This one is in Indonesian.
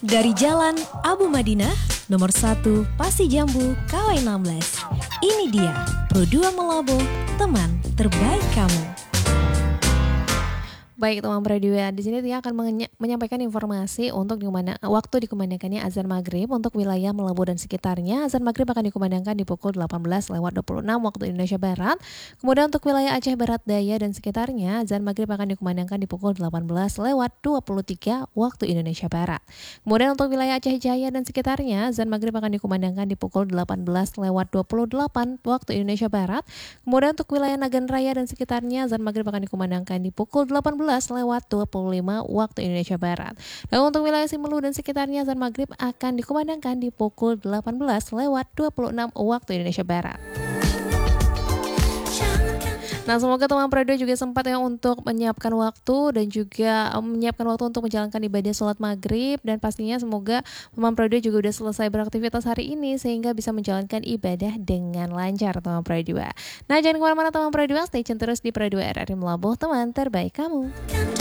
Dari Jalan Abu Madinah, nomor 1 Pasi Jambu, KW 16. Ini dia Pro 2 Melabo, teman terbaik kamu. Baik teman Pradua, di sini Tia akan menyampaikan informasi untuk waktu dikumandangkannya azan maghrib untuk wilayah Melabu dan sekitarnya. Azan maghrib akan dikumandangkan di pukul 18.26 waktu Indonesia Barat. Kemudian untuk wilayah Aceh Barat Daya dan sekitarnya, azan maghrib akan dikumandangkan di pukul 18.23 waktu Indonesia Barat. Kemudian untuk wilayah Aceh Jaya dan sekitarnya, azan maghrib akan dikumandangkan di pukul 18.28 waktu Indonesia Barat. Kemudian untuk wilayah Nagan Raya dan sekitarnya, azan maghrib akan dikumandangkan di pukul 18.25 waktu Indonesia Barat. Dan untuk wilayah Simelu dan sekitarnya, azan maghrib akan dikumandangkan di pukul 18.26 waktu Indonesia Barat. Nah, semoga teman Prado juga sempat ya untuk menyiapkan waktu dan juga menyiapkan waktu untuk menjalankan ibadah sholat maghrib, dan pastinya semoga teman Prado juga udah selesai beraktivitas hari ini sehingga bisa menjalankan ibadah dengan lancar teman Prado. Nah, jangan kemana-mana teman Prado, stay tune terus di Prado RRI Melabuh, teman terbaik kamu.